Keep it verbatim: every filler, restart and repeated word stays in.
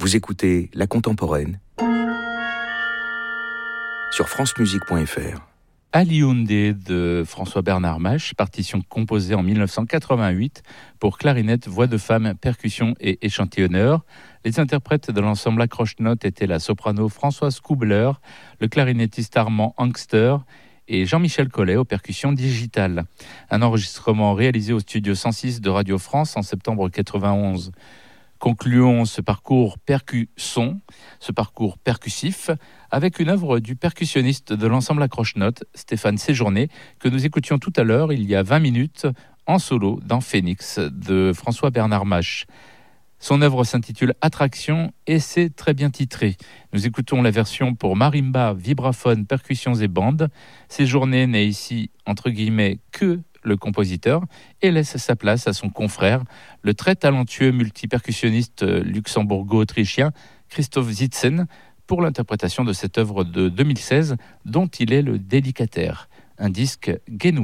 Vous écoutez La Contemporaine sur francemusique point f r. Aliundé de François-Bernard Mach, partition composée en dix-neuf cent quatre-vingt-huit pour clarinette, voix de femme, percussion et échantillonneur. Les interprètes de l'ensemble accroche-notes étaient la soprano Françoise Koubler, le clarinettiste Armand Angster et Jean-Michel Collet aux percussions digitales. Un enregistrement réalisé au studio cent six de Radio France en septembre quatre-vingt-onze. Concluons ce parcours percusson, ce parcours percussif, avec une œuvre du percussionniste de l'ensemble accroche-notes, Stéphane Séjourné, que nous écoutions tout à l'heure, il y a vingt minutes, en solo, dans Phoenix, de François-Bernard Mach. Son œuvre s'intitule Attraction et c'est très bien titré. Nous écoutons la version pour marimba, vibraphone, percussions et bandes. Séjourné n'est ici, entre guillemets, que le compositeur, et laisse sa place à son confrère, le très talentueux multipercussionniste luxembourgo-autrichien Christoph Zitzen, pour l'interprétation de cette œuvre de deux mille seize, dont il est le délicataire, un disque guénois.